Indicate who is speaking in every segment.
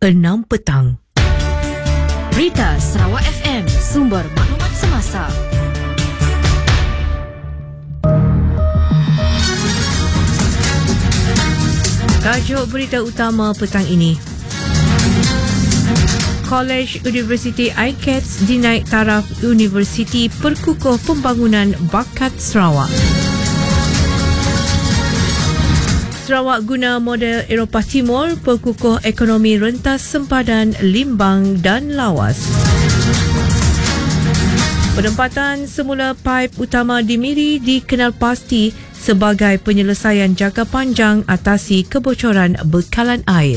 Speaker 1: 6 petang.
Speaker 2: Berita Sarawak FM, sumber maklumat semasa.
Speaker 1: Tajuk berita utama petang ini. Kolej Universiti ICATS dinaik taraf Universiti Perkukuh Pembangunan Bakat Sarawak. Sarawak guna model Eropah Timur, perkukuh ekonomi rentas sempadan, limbang dan lawas. Penempatan semula paip utama di Miri dikenal pasti sebagai penyelesaian jangka panjang atasi kebocoran bekalan air.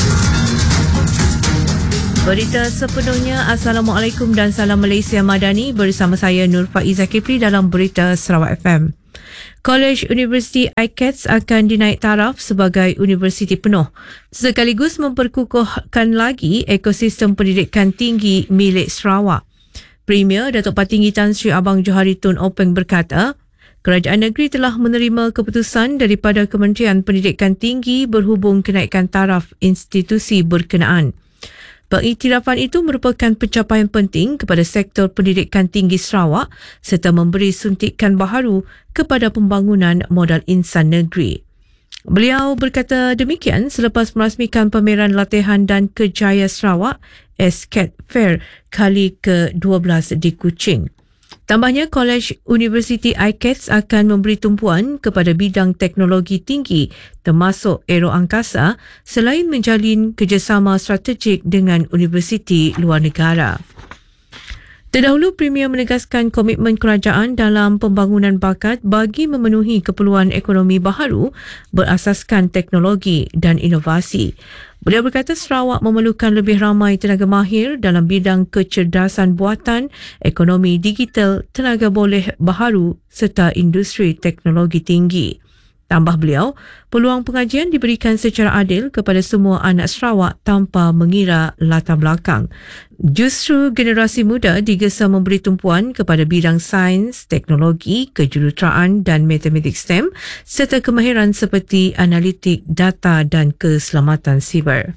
Speaker 1: Berita sepenuhnya. Assalamualaikum dan salam Malaysia Madani, bersama saya Nur Faizah Kipli dalam Berita Sarawak FM. Kolej Universiti ICATS akan dinaik taraf sebagai universiti penuh, sekaligus memperkukuhkan lagi ekosistem pendidikan tinggi milik Sarawak. Premier Datuk Patinggi Tan Sri Abang Johari Tun Openg berkata, kerajaan negeri telah menerima keputusan daripada Kementerian Pendidikan Tinggi berhubung kenaikan taraf institusi berkenaan. Pengiktirafan itu merupakan pencapaian penting kepada sektor pendidikan tinggi Sarawak serta memberi suntikan baharu kepada pembangunan modal insan negeri. Beliau berkata demikian selepas merasmikan pameran latihan dan kerjaya Sarawak SCAT Fair kali ke-12 di Kuching. Tambahnya, Kolej Universiti ICATS akan memberi tumpuan kepada bidang teknologi tinggi termasuk aero angkasa selain menjalin kerjasama strategik dengan universiti luar negara. Terdahulu, Premier menegaskan komitmen kerajaan dalam pembangunan bakat bagi memenuhi keperluan ekonomi baharu berasaskan teknologi dan inovasi. Beliau berkata Sarawak memerlukan lebih ramai tenaga mahir dalam bidang kecerdasan buatan, ekonomi digital, tenaga boleh baharu serta industri teknologi tinggi. Tambah beliau, peluang pengajian diberikan secara adil kepada semua anak Sarawak tanpa mengira latar belakang. Justru generasi muda digesa memberi tumpuan kepada bidang sains, teknologi, kejuruteraan dan matematik STEM serta kemahiran seperti analitik, data dan keselamatan siber.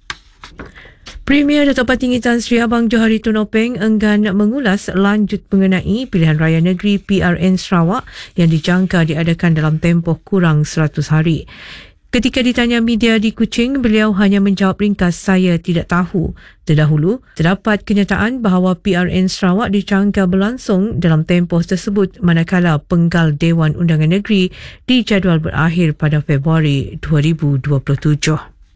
Speaker 1: Premier Datuk Patinggi Tan Sri Abang Johari Tun Openg enggan mengulas lanjut mengenai pilihan raya negeri PRN Sarawak yang dijangka diadakan dalam tempoh kurang 100 hari. Ketika ditanya media di Kuching, beliau hanya menjawab ringkas, "Saya tidak tahu." Terdahulu, terdapat kenyataan bahawa PRN Sarawak dijangka berlangsung dalam tempoh tersebut manakala penggal Dewan Undangan Negeri dijadual berakhir pada Februari 2027.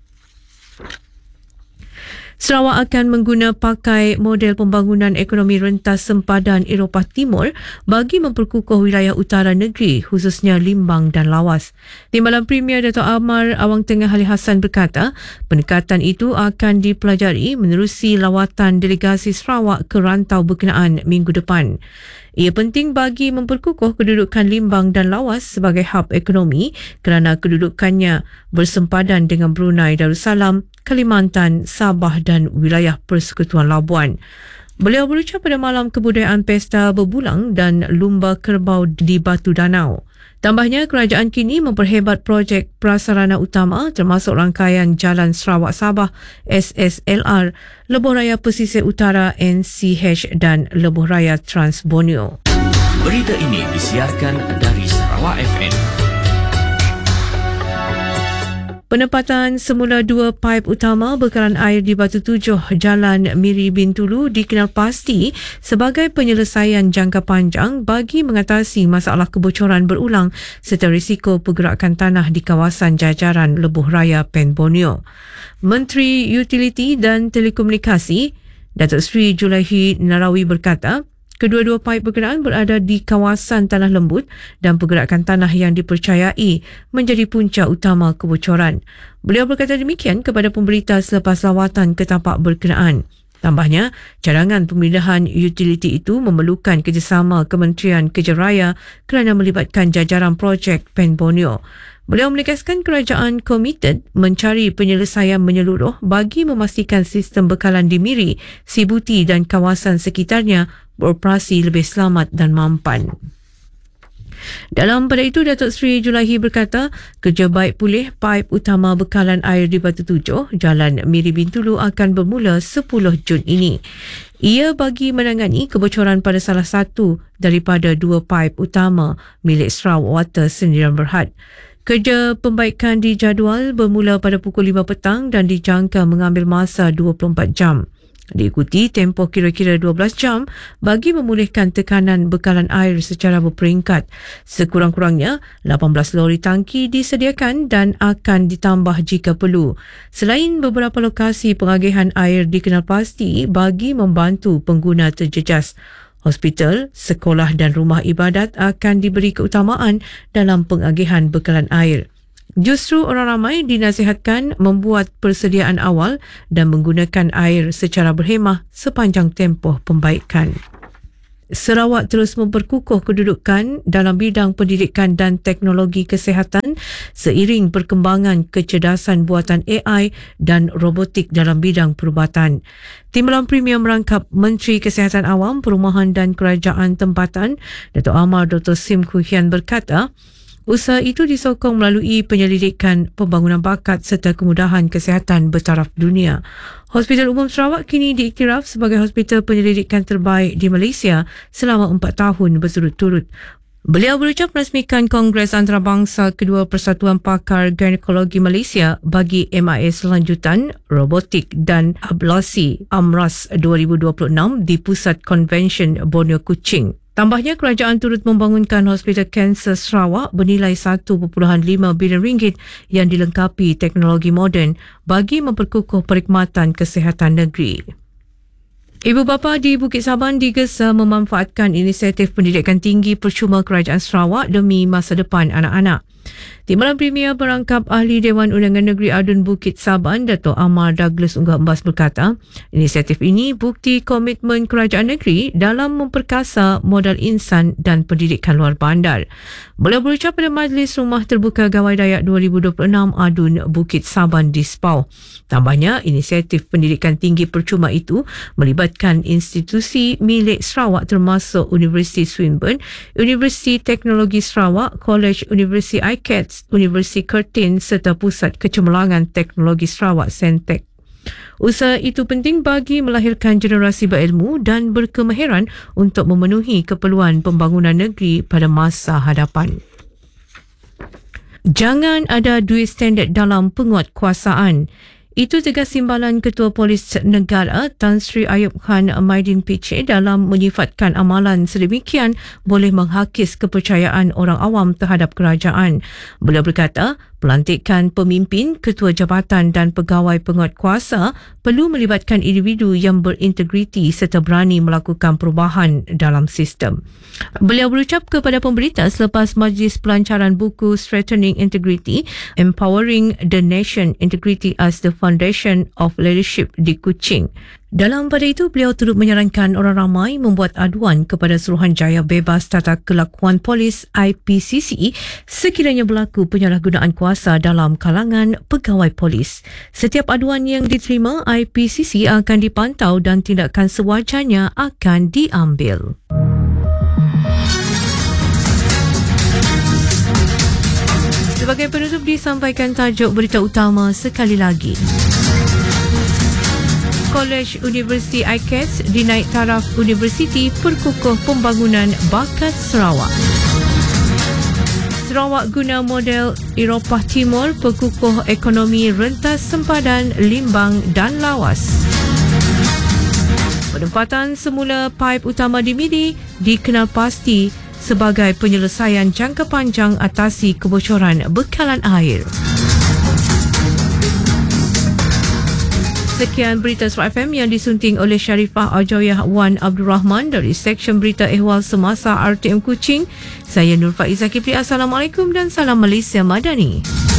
Speaker 1: Sarawak akan mengguna pakai model pembangunan ekonomi rentas sempadan Eropah Timur bagi memperkukuh wilayah utara negeri, khususnya limbang dan lawas. Timbalan Premier Dato' Amar Awang Tengah Ali Hassan berkata, pendekatan itu akan dipelajari menerusi lawatan delegasi Sarawak ke rantau berkenaan minggu depan. Ia penting bagi memperkukuh kedudukan limbang dan lawas sebagai hub ekonomi kerana kedudukannya bersempadan dengan Brunei Darussalam, Kalimantan, Sabah dan wilayah Persekutuan Labuan. Beliau berucap pada malam kebudayaan Pesta Berbulang dan Lumba Kerbau di Batu Danau. Tambahnya, kerajaan kini memperhebat projek prasarana utama termasuk rangkaian Jalan Sarawak-Sabah SSLR, Lebuh Raya Pesisir Utara NCH dan Lebuh Raya Trans Borneo.
Speaker 3: Berita ini disiarkan dari Sarawak FM.
Speaker 1: Penempatan semula 2 paip utama bekalan air di Batu Tujuh, Jalan Miri Bintulu dikenal pasti sebagai penyelesaian jangka panjang bagi mengatasi masalah kebocoran berulang serta risiko pergerakan tanah di kawasan jajaran Lebuh Raya Pen Borneo. Menteri Utiliti dan Telekomunikasi Datuk Seri Julaihi Narawi berkata, kedua-dua paip berkenaan berada di kawasan tanah lembut dan pergerakan tanah yang dipercayai menjadi punca utama kebocoran. Beliau berkata demikian kepada pemberita selepas lawatan ke tapak berkenaan. Tambahnya, cadangan pemindahan utiliti itu memerlukan kerjasama Kementerian Kerja Raya kerana melibatkan jajaran projek Pen Borneo. Beliau menegaskan kerajaan komited mencari penyelesaian menyeluruh bagi memastikan sistem bekalan di Miri, Sibuti dan kawasan sekitarnya beroperasi lebih selamat dan mampan. Dalam pada itu, Datuk Seri Julaihi berkata, kerja baik pulih paip utama bekalan air di Batu Tujuh, Jalan Miri Bintulu akan bermula 10 Jun ini. Ia bagi menangani kebocoran pada salah satu daripada 2 paip utama milik Sarawak Water Sdn Bhd. Kerja pembaikan dijadual bermula pada pukul 5 petang dan dijangka mengambil masa 24 jam. Diikuti tempoh kira-kira 12 jam bagi memulihkan tekanan bekalan air secara berperingkat. Sekurang-kurangnya 18 lori tangki disediakan dan akan ditambah jika perlu. Selain beberapa lokasi pengagihan air dikenal pasti bagi membantu pengguna terjejas, hospital, sekolah dan rumah ibadat akan diberi keutamaan dalam pengagihan bekalan air. Justru orang ramai dinasihatkan membuat persediaan awal dan menggunakan air secara berhemah sepanjang tempoh pembaikan. Sarawak terus memperkukuh kedudukan dalam bidang pendidikan dan teknologi kesihatan seiring perkembangan kecerdasan buatan AI dan robotik dalam bidang perubatan. Timbalan Premier merangkap Menteri Kesihatan Awam, Perumahan dan Kerajaan Tempatan, Datuk Amar Dr. Sim Koo Hian berkata, usaha itu disokong melalui penyelidikan pembangunan bakat serta kemudahan kesihatan bertaraf dunia. Hospital Umum Sarawak kini diiktiraf sebagai hospital penyelidikan terbaik di Malaysia selama 4 tahun berturut-turut. Beliau berucap merasmikan Kongres Antarabangsa Kedua Persatuan Pakar Ginekologi Malaysia bagi MIS Lanjutan, Robotik dan Ablasi AMRAS 2026 di Pusat Convention Borneo Kuching. Tambahnya, kerajaan turut membangunkan Hospital Kanser Sarawak bernilai 1.5 bilion ringgit yang dilengkapi teknologi moden bagi memperkukuh perkhidmatan kesihatan negeri. Ibu bapa di Bukit Saban digesa memanfaatkan inisiatif pendidikan tinggi percuma Kerajaan Sarawak demi masa depan anak-anak. Timbalan Premier berangkap Ahli Dewan Undangan Negeri Adun Bukit Saban, Dato' Amar Douglas Unggah Embas berkata, inisiatif ini bukti komitmen kerajaan negeri dalam memperkasa modal insan dan pendidikan luar bandar. Beliau berucap pada Majlis Rumah Terbuka Gawai Dayak 2026 Adun Bukit Saban di Spau. Tambahnya, inisiatif pendidikan tinggi percuma itu melibatkan institusi milik Sarawak termasuk Universiti Swinburne, Universiti Teknologi Sarawak, College Universiti ICATS, Universiti Curtin serta Pusat Kecemerlangan Teknologi Sarawak Sentek. Usaha itu penting bagi melahirkan generasi berilmu dan berkemahiran untuk memenuhi keperluan pembangunan negeri pada masa hadapan. Jangan ada duit standard dalam penguatkuasaan. Itu tegas timbalan Ketua Polis Negara Tan Sri Ayub Khan Maidin Piche dalam menyifatkan amalan sedemikian boleh menghakis kepercayaan orang awam terhadap kerajaan. Beliau berkata, pelantikan pemimpin, ketua jabatan dan pegawai penguatkuasa perlu melibatkan individu yang berintegriti serta berani melakukan perubahan dalam sistem. Beliau berucap kepada pemberita selepas majlis pelancaran buku Strengthening Integrity, Empowering the Nation, Integrity as the Foundation of Leadership di Kuching. Dalam pada itu, beliau turut menyarankan orang ramai membuat aduan kepada Suruhanjaya Bebas Tata Kelakuan Polis IPCC sekiranya berlaku penyalahgunaan kuasa dalam kalangan pegawai polis. Setiap aduan yang diterima IPCC akan dipantau dan tindakan sewajarnya akan diambil. Sebagai penutup disampaikan tajuk berita utama sekali lagi. College Universiti ICATS dinaik taraf Universiti Perkukuh Pembangunan Bakat Sarawak. Sarawak guna model Eropah Timur perkukuh ekonomi rentas sempadan, limbang dan lawas. Penempatan semula paip utama di Miri dikenal pasti sebagai penyelesaian jangka panjang atasi kebocoran bekalan air. Sekian berita Sarawak FM yang disunting oleh Sharifah Ajoyah Wan Abdul Rahman dari Seksyen Berita Ehwal Semasa RTM Kuching. Saya Nur Faiza Kipli. Assalamualaikum dan salam Malaysia Madani.